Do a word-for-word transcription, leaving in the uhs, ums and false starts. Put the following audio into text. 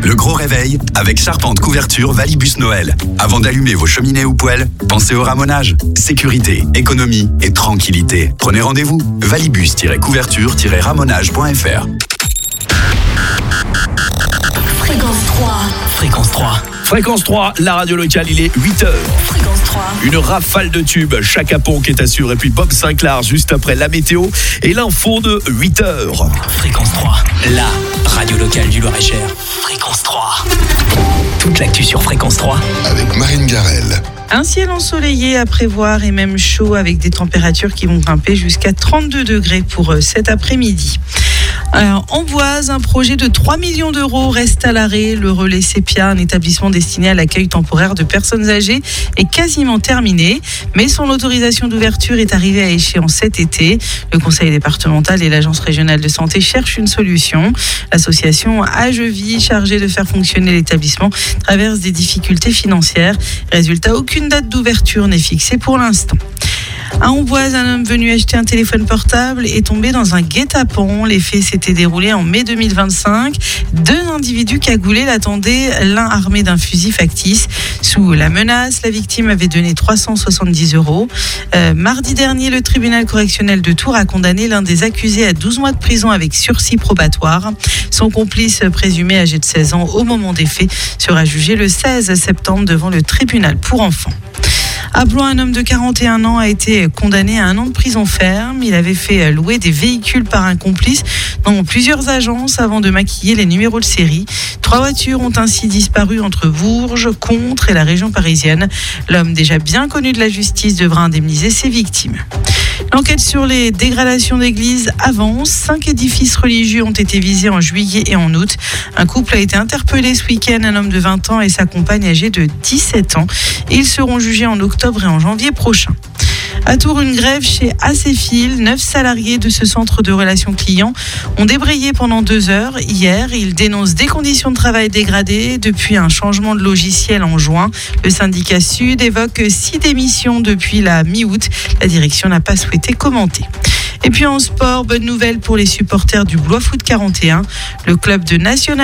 Le gros réveil avec Charpente Couverture Valibus Noël. Avant d'allumer vos cheminées ou poêles, pensez au ramonage. Sécurité, économie et tranquillité. Prenez rendez-vous. valibus tiret couverture tiret ramonage point f r. Fréquence trois. Fréquence trois. Fréquence trois, la radio locale, il est huit heures. Fréquence trois. Une rafale de tubes, Chaka Ponk est assuré, et puis Bob Sinclair juste après la météo et l'info de huit heures. Fréquence trois, la radio locale du Loir-et-Cher. Fréquence trois. Toute l'actu sur Fréquence trois. Avec Marine Garel. Un ciel ensoleillé à prévoir et même chaud avec des températures qui vont grimper jusqu'à trente-deux degrés pour cet après-midi. Alors, Amboise, un projet de trois millions d'euros reste à l'arrêt. Le relais Sépia, un établissement destiné à l'accueil temporaire de personnes âgées, est quasiment terminé. Mais son autorisation d'ouverture est arrivée à échéance cet été. Le conseil départemental et l'agence régionale de santé cherchent une solution. L'association Agevie, chargée de faire fonctionner l'établissement, traverse des difficultés financières. Résultat, aucune date d'ouverture n'est fixée pour l'instant. À Amboise, un homme venu acheter un téléphone portable est tombé dans un guet-apens. Les faits s'étaient déroulés en mai deux mille vingt-cinq. Deux individus cagoulés l'attendaient, l'un armé d'un fusil factice. Sous la menace, la victime avait donné trois cent soixante-dix euros. Euh, mardi dernier, le tribunal correctionnel de Tours a condamné l'un des accusés à douze mois de prison avec sursis probatoire. Son complice présumé âgé de seize ans au moment des faits sera jugé le seize septembre devant le tribunal pour enfants. À Blois, un homme de quarante et un ans a été condamné à un an de prison ferme. Il avait fait louer des véhicules par un complice dans plusieurs agences avant de maquiller les numéros de série. Trois voitures ont ainsi disparu entre Bourges, Contres et la région parisienne. L'homme, déjà bien connu de la justice, devra indemniser ses victimes. L'enquête sur les dégradations d'églises avance. Cinq édifices religieux ont été visés en juillet et en août. Un couple a été interpellé ce week-end, un homme de vingt ans et sa compagne âgée de dix-sept ans. Ils seront jugés en octobre et en janvier prochain. À Tours, une grève chez Acéfil. Neuf salariés de ce centre de relations clients ont débrayé pendant deux heures hier. Ils dénoncent des conditions de travail dégradées depuis un changement de logiciel en juin. Le syndicat Sud évoque six démissions depuis la mi-août. La direction n'a pas souhaité commenter. Et puis en sport, bonne nouvelle pour les supporters du Blois Foot quarante et un. Le club de National